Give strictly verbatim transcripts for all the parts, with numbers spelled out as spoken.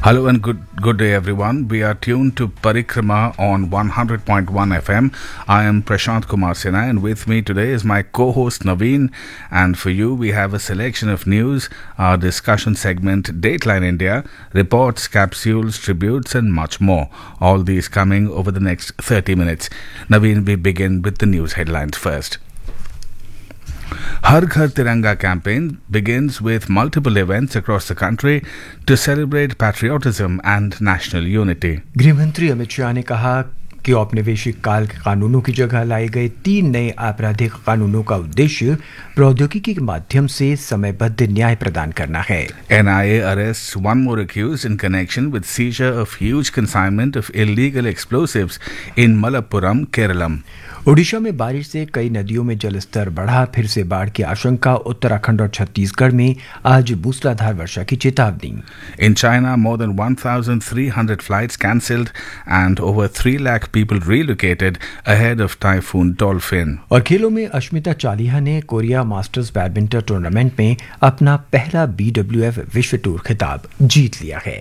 Hello and good good day everyone. We are tuned to Parikrama on one hundred point one F M. I am Prashant Kumar Sinha and with me today is my co-host Naveen, and for you we have a selection of news, our discussion segment Dateline India, reports, capsules, tributes and much more. All these coming over the next thirty minutes. Naveen, we begin with the news headlines first. Har Ghar Tiranga campaign begins with multiple events across the country to celebrate patriotism and national unity. गृहमंत्री अमित शाह ने कहा कि औपनिवेशिक काल के कानूनों की जगह लाए गए तीन नए आपराधिक कानूनों का उद्देश्य प्रौद्योगिकी के माध्यम से समयबद्ध न्याय प्रदान करना है. N I A arrests one more accused in connection with seizure of huge consignment of illegal explosives in Malappuram, Kerala. Odisha में बारिश से कई नदियों में जलस्तर बढ़ा, फिर से बाढ़ की आशंका. उत्तराखंड और छत्तीसगढ़ में आज मूसलाधार वर्षा की चेतावनी. In China, more than one thousand three hundred flights cancelled and over three lakh people relocated ahead of Typhoon Dolphin. और खेलों में अश्मिता चालिहा ने कोरिया मास्टर्स बैडमिंटन टूर्नामेंट में अपना पहला बी डब्ल्यू एफ विश्व टूर खिताब जीत लिया है.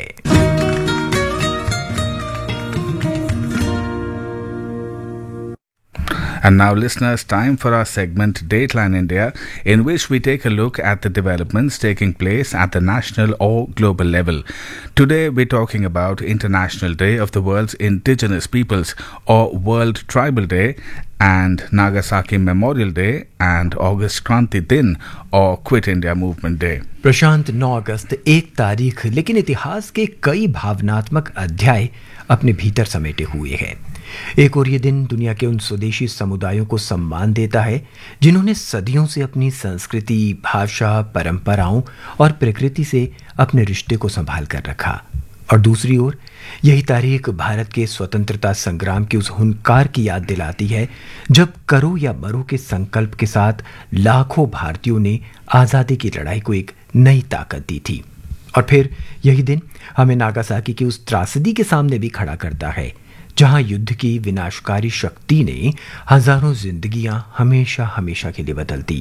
And now, listeners, time for our segment Dateline India, in which we take a look at the developments taking place at the national or global level. Today, we're talking about International Day of the World's Indigenous Peoples, or World Tribal Day, and Nagasaki Memorial Day, and August Kranti Din, or Quit India Movement Day. प्रशांत नौ अगस्त एक तारीख, लेकिन इतिहास के कई भावनात्मक अध्याय अपने भीतर समेटे हुए हैं. एक और ये दिन दुनिया के उन स्वदेशी समुदायों को सम्मान देता है जिन्होंने सदियों से अपनी संस्कृति, भाषा, परंपराओं और प्रकृति से अपने रिश्ते को संभाल कर रखा. और दूसरी ओर यही तारीख भारत के स्वतंत्रता संग्राम की उस हुंकार की याद दिलाती है जब करो या मरो के संकल्प के साथ लाखों भारतीयों ने आज़ादी की लड़ाई को एक नई ताकत दी थी. और फिर यही दिन हमें नागासाकी की उस त्रासदी के सामने भी खड़ा करता है जहां युद्ध की विनाशकारी शक्ति ने हजारों जिंदगियां हमेशा हमेशा के लिए बदल दी.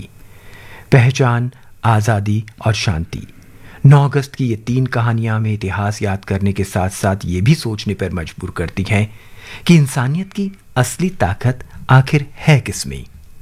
पहचान, आजादी और शांति. नौ अगस्त की ये तीन कहानियां हमें इतिहास याद करने के साथ साथ ये भी सोचने पर मजबूर करती हैं कि इंसानियत की असली ताकत आखिर है किसमें.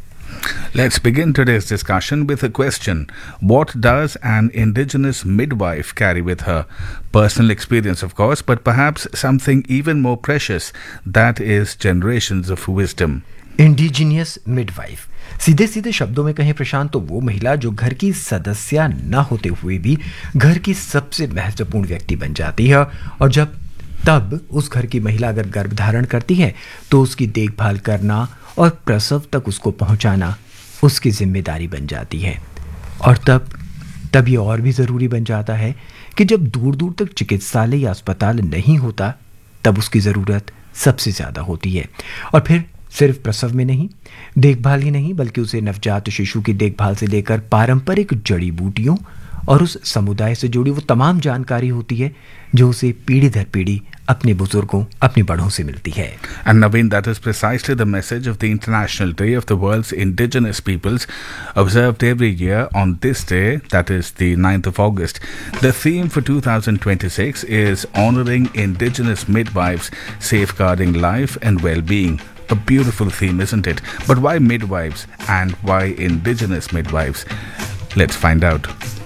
Let's begin today's discussion with a question. What does an indigenous midwife carry with her? Personal experience, of course, but perhaps something even more precious, that is generations of wisdom. Indigenous midwife, सीधे सीधे शब्दों में कहें प्रशांत, तो वो महिला जो घर की सदस्य न होते हुए भी घर की सबसे महत्वपूर्ण व्यक्ति बन जाती है. और जब तब उस घर की महिला अगर गर्भ धारण करती है तो उसकी देखभाल करना और प्रसव तक उसको पहुंचाना उसकी जिम्मेदारी बन जाती है. और तब तब ये और भी ज़रूरी बन जाता है कि जब दूर दूर तक चिकित्सालय या अस्पताल नहीं होता तब उसकी ज़रूरत सबसे ज़्यादा होती है. और फिर सिर्फ प्रसव में नहीं, देखभाल ही नहीं, बल्कि उसे नवजात शिशु की देखभाल से लेकर पारंपरिक जड़ी बूटियों और उस समुदाय से जुड़ी वो तमाम जानकारी होती है जो उसे पीढ़ी दर पीढ़ी अपने बुजुर्गों, अपने बड़ों से मिलती है. And Naveen, that is precisely the message of the International Day of the World's Indigenous Peoples, observed every year on this day, that is the ninth of August. The theme for two thousand twenty-six is honoring indigenous midwives, safeguarding life and well-being. A beautiful theme, isn't it? But why midwives and why indigenous midwives? Let's find out.